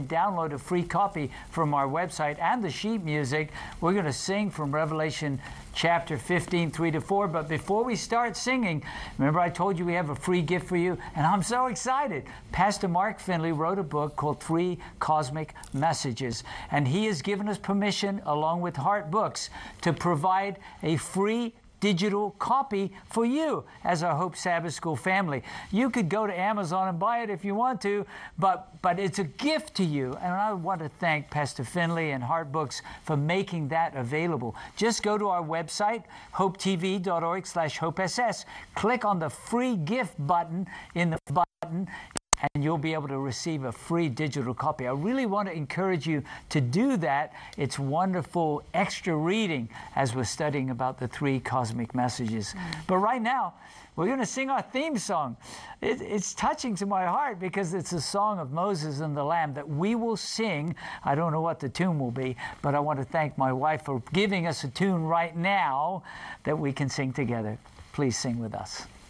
download a free copy from our website and the sheet music. We're going to sing from Revelation chapter 15, 3-4. But before we start singing, remember I told you we have a free gift for you, and I'm so excited. Pastor Mark Finley wrote a book called 3 Cosmic Messages, and he has given us permission, along with Heart Books, to provide a free digital copy for you as our Hope Sabbath School family. You could go to Amazon and buy it if you want to, but it's a gift to you. And I want to thank Pastor Finley and Heart Books for making that available. Just go to our website, hopetv.org/hopess. Click on the free gift button in the button, and you'll be able to receive a free digital copy. I really want to encourage you to do that. It's wonderful extra reading as we're studying about the 3 cosmic messages. But right now, we're going to sing our theme song. It's touching to my heart because it's a song of Moses and the Lamb that we will sing. I don't know what the tune will be, but I want to thank my wife for giving us a tune right now that we can sing together. Please sing with us.